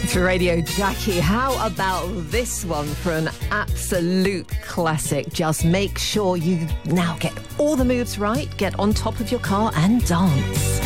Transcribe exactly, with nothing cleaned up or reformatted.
For Radio Jackie, how about this one for an absolute classic? Just make sure you now get all the moves right, get on top of your car and dance.